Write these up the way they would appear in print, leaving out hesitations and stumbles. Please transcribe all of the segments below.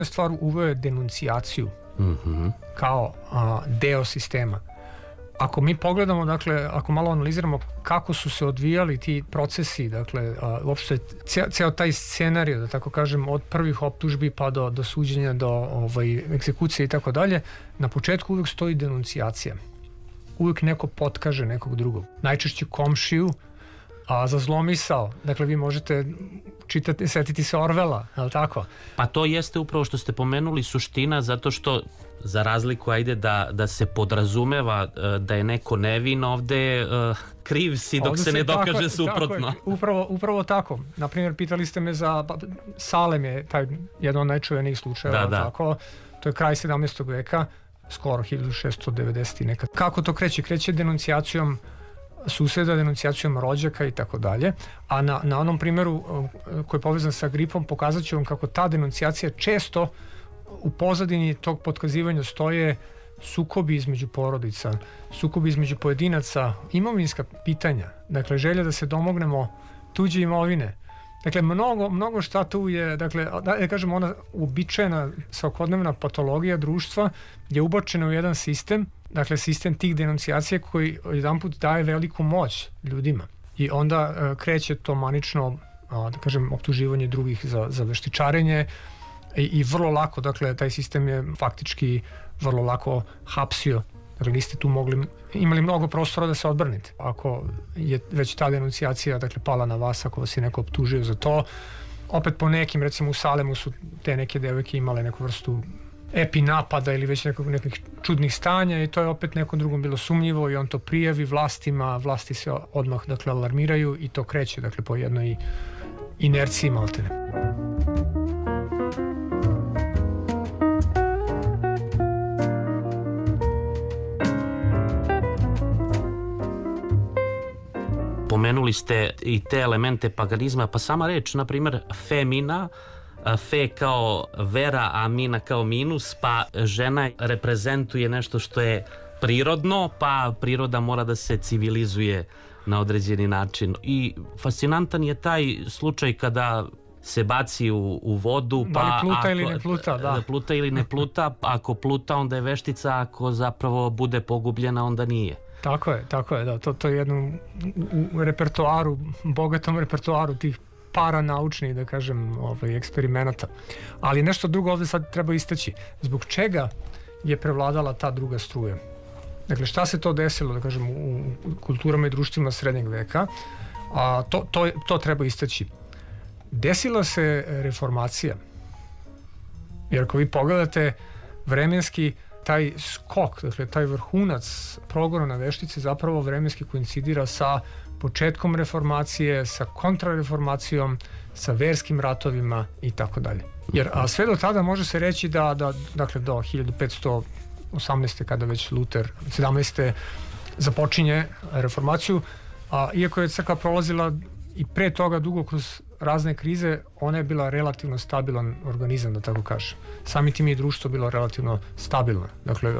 stvar uveo je denuncijaciju kao deo sistema. Ako mi pogledamo, dakle, ako malo analiziramo kako su se odvijali ti procesi, dakle, uopšte ceo taj scenarij, da tako kažem, od prvih optužbi pa do suđenja, do egzekucije i tako dalje, na početku uvijek stoji denuncijacija. Uvijek neko potkaže nekog drugog. Najčešće komšiju, a za zlomisao, dakle, vi možete čitati, setiti se Orvela, je li tako? Pa to jeste upravo što ste pomenuli suština, zato što za razliku, ajde, da se podrazumeva da je neko nevin, ovde kriv si dok se ne dokaže suprotno. Upravo tako. Naprimjer, pitali ste me za Salem, je taj jedan od najčuvenijih slučajeva, tako? To je kraj 17. veka, skoro 1690 nekad. Kako to kreće? Kreće denuncijacijom suseda, denuncijacijom rođaka i tako dalje, a na onom primjeru koji je povezan sa Agripom pokazat ću vam kako ta denuncijacija često u pozadini tog potkazivanja stoje sukobi između porodica, sukobi između pojedinaca, imovinska pitanja, dakle želja da se domognemo tuđe imovine. Dakle, mnogo šta tu je, dakle, da kažem, ona uobičajena svakodnevna patologija društva je ubačena u jedan sistem, dakle sistem tih denuncijacija koji jedanput daje veliku moć ljudima i onda kreće to manično, da kažem, optuživanje drugih za veštičarenje i vrlo lako, dakle, taj sistem je faktički vrlo lako hapsio. Dakle, niste tu imali mnogo prostora da se odbrnite. Ako je već ta denuncijacija, dakle, pala na vas, ako vas je neko optužio za to, opet po nekim, recimo u Salemu su te neke devojke imale neku vrstu epinapada ili već nekih čudnih stanja i to je opet nekom drugom bilo sumnjivo i on to prijavi vlastima, vlasti se odmah, dakle, alarmiraju i to kreće, dakle, po jednoj inerciji maltene. Pomenuli ste i te elemente paganizma, pa sama reč, na primjer, femina, fe kao vera, a mina kao minus, pa žena reprezentuje nešto što je prirodno, pa priroda mora da se civilizuje na određeni način. I fascinantan je taj slučaj kada se baci u vodu, pa da li pluta ili ne pluta, da. Pluta ili ne pluta, ako pluta onda je veštica, ako zapravo bude pogubljena onda nije. Tako je, da, to je jedno u repertoaru, bogatom repertoaru tih paranaučnih, da kažem, eksperimenata. Ali nešto drugo ovde sad treba istaći. Zbog čega je prevladala ta druga struja? Dakle, šta se to desilo, da kažem, u kulturama i društvima srednjeg veka? To treba istaći. Desila se reformacija. Jer ako vi pogledate vremenski, taj skok, dakle taj vrhunac progona na veštice zapravo vremenski koincidira sa početkom reformacije, sa kontrareformacijom, sa verskim ratovima i tako dalje. Jer sve do tada može se reći dakle do 1518. kada već Luter 17. započinje reformaciju, iako je crkva prolazila i pre toga dugo kroz razne krize, ona je bila relativno stabilan organizam, da tako kažem. Sami tim je društvo bilo relativno stabilno. Dakle,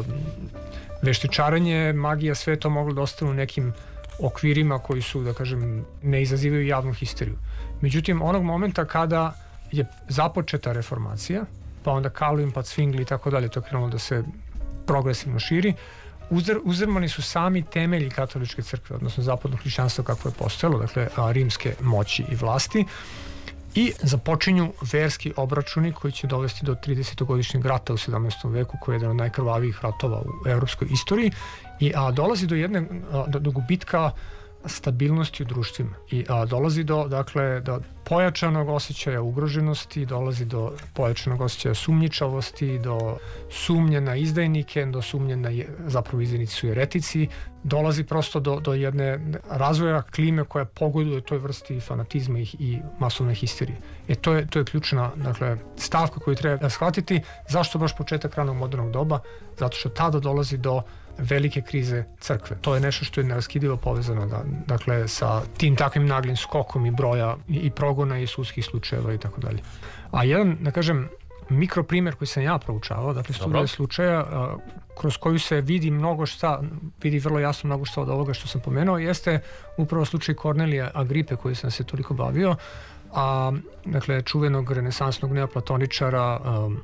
veštičarenje, magija, sve to moglo da ostane u nekim okvirima koji su, da kažem, ne izazivaju javnu histeriju. Međutim, onog momenta kada je započeta reformacija, pa onda Calvin, pa Zwingli i tako dalje, to je krenulo da se progresivno širi, uzdrmani su sami temelji katoličke crkve, odnosno zapadnog hrišćanstva kako je postojalo, dakle rimske moći i vlasti, i započinju verski obračuni koji će dovesti do 30-godišnjeg rata u 17. veku, koji je jedan od najkrvavijih ratova u evropskoj istoriji, i dolazi do gubitka stabilnosti u društvima i dolazi do pojačanog osjećaja ugroženosti, dolazi do pojačanog osjećaja sumnjičavosti, do sumnje na izdajnike, do sumnje na zapravo izdajnici su jeretici, dolazi prosto do jedne razvoja klime koja pogoduje toj vrsti fanatizma i masovne histerije. To je ključna, dakle, stavka koju treba shvatiti. Zašto baš početak ranog modernog doba? Zato što tada dolazi do velike krize crkve. To je nešto što je neraskidivo povezano, dakle, sa tim takvim naglim skokom i broja i progona i sudskih slučajeva i tako dalje. A jedan, da kažem, mikroprimjer koji sam ja proučavao, dakle, studija slučaja kroz koju se vidi vrlo jasno mnogo šta od ovoga što sam pomenuo, jeste upravo slučaj Kornelija Agripe koji sam se toliko bavio, a dakle čuvenog renesansnog neoplatoničara